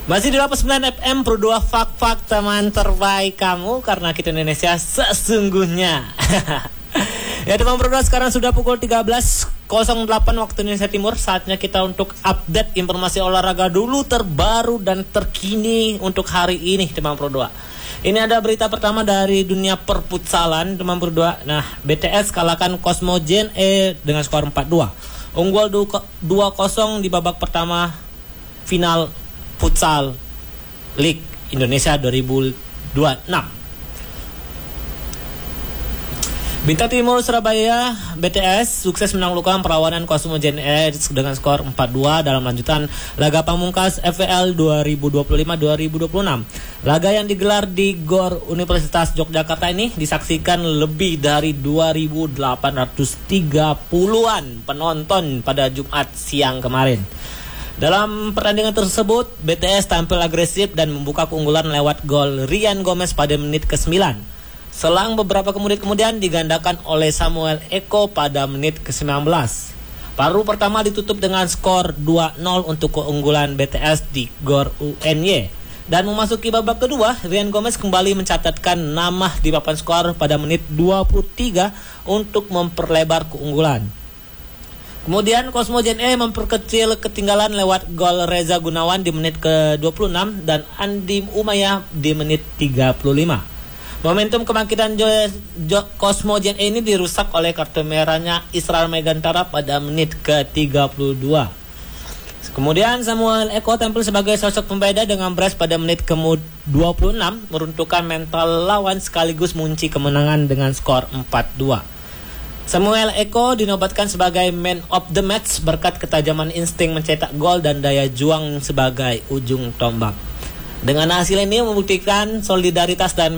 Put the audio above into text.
Masih di 89 FM Pro 2 Fak teman terbaik kamu, karena kita Indonesia sesungguhnya. Ya teman Pro 2, sekarang sudah pukul 13.08 waktu Indonesia Timur. Saatnya kita untuk update informasi olahraga dulu terbaru dan terkini untuk hari ini teman Pro 2. Ini ada berita pertama dari dunia perputsalan teman Pro 2. Nah, BTS kalahkan Cosmo Gen E dengan skor 4-2. Unggul 2-0 di babak pertama final Futsal League Indonesia 2026. Bintang Timur Surabaya BTS sukses menaklukkan perlawanan Cosmo Gen E dengan skor 4-2 dalam lanjutan laga pamungkas FPL 2025-2026. Laga yang digelar di GOR Universitas Yogyakarta ini disaksikan lebih dari 2.830-an penonton pada Jumat siang kemarin. Dalam pertandingan tersebut, BTS tampil agresif dan membuka keunggulan lewat gol Rian Gomez pada menit ke-9. Selang beberapa menit kemudian digandakan oleh Samuel Eko pada menit ke-19. Paruh pertama ditutup dengan skor 2-0 untuk keunggulan BTS di GOR UNY. Dan memasuki babak kedua, Rian Gomez kembali mencatatkan nama di papan skor pada menit 23 untuk memperlebar keunggulan. Kemudian Cosmo Gen E memperkecil ketinggalan lewat gol Reza Gunawan di menit ke-26 dan Andi Umayyah di menit 35. Momentum kebangkitan Cosmo Gen E ini dirusak oleh kartu merahnya Israel Megantara pada menit ke-32. Kemudian Samuel Eko tampil sebagai sosok pembeda dengan brace pada menit ke-26, meruntuhkan mental lawan sekaligus mengunci kemenangan dengan skor 4-2. Samuel Eko dinobatkan sebagai man of the match berkat ketajaman insting mencetak gol dan daya juang sebagai ujung tombak. Dengan hasil ini membuktikan solidaritas dan